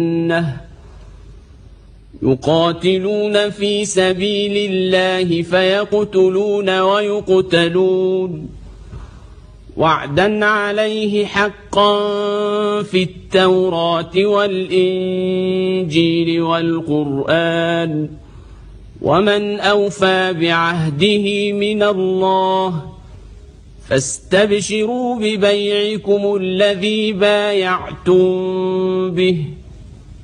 يقاتلون في سبيل الله فيقتلون ويقتلون وعدا عليه حقا في التوراة والإنجيل والقرآن ومن أوفى بعهده من الله فاستبشروا ببيعكم الذي بايعتم به